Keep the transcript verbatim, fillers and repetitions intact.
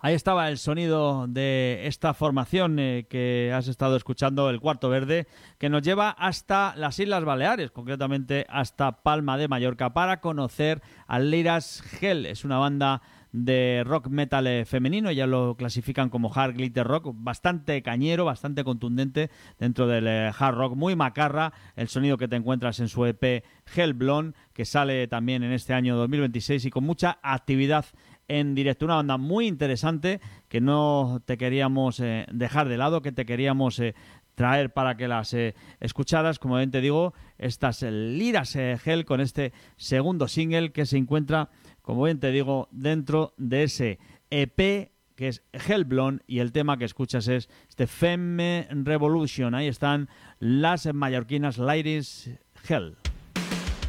Ahí estaba el sonido de esta formación eh, que has estado escuchando, el Cuarto Verde, que nos lleva hasta las Islas Baleares, concretamente hasta Palma de Mallorca, para conocer a Liras Hell. Es una banda de rock metal eh, femenino, ya lo clasifican como hard glitter rock, bastante cañero, bastante contundente dentro del eh, hard rock, muy macarra el sonido que te encuentras en su E P Hellblond, que sale también en este año dos mil veintiséis y con mucha actividad en directo. Una banda muy interesante que no te queríamos eh, dejar de lado, que te queríamos eh, traer para que las eh, escucharas. Como bien te digo, estas eh, Liras eh, Hell con este segundo single que se encuentra, como bien te digo, dentro de ese E P que es Hellblond, y el tema que escuchas es este Femme Revolution. Ahí están las mallorquinas Liras Hell.